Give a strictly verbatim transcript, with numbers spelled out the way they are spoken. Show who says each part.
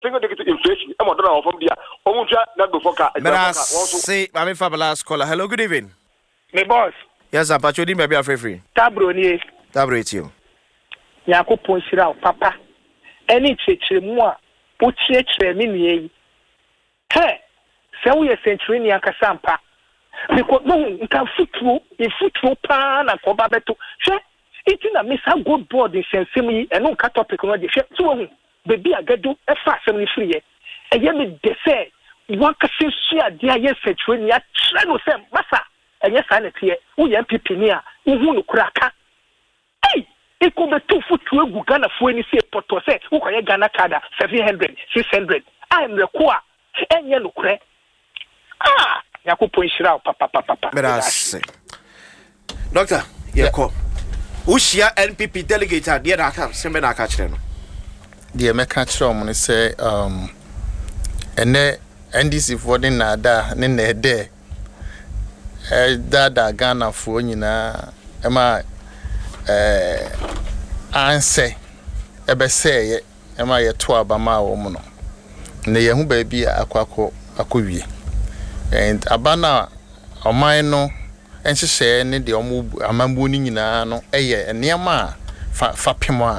Speaker 1: single digit inflation. I'm not from there. Omuja not before car.
Speaker 2: Say, I'm Fabulous caller. Hello, good evening.
Speaker 3: Me boss.
Speaker 2: Yes, I'm Patroni, maybe I'm free.
Speaker 3: Tabroni.
Speaker 2: Tabrate you.
Speaker 3: Yako Ponshira, Papa. Any church, moi, put church, mini. Hey, so we are century in Yakasampa. Because no, you can foot through, in foot through pan and cobabeto. It's in a miss a good board in Sensimi and no cut topic on the ship. So, baby, I get do a fast and free. And yet, they say, one can see a dear yes, century, yet, Shano Sam, Massa. And yes, I know here, we are Pipinia, who will crack. Hey, it could be two foot to a Ghana for any say, Porto say, who can Ghana Kada, seven hundred, six hundred. I am the Qua, and yellow crack. Ah, Yaku Ponshira, Papa, Papa.
Speaker 2: But I say, Doctor, yeah, call. Ushia N P P delegate, dear Naka, Semena catch them.
Speaker 4: Dear Mecatron, say, um, and there, and this if what in Nada, Nene there. Dada Ghana for you na ema eh anse ebe say ema ye to abama wo mu no ne ye hu ba bi akwakọ akowie and abana oman no enhyehyɛ ne de omu amambu ni nyina no eye nneema fa fa pemo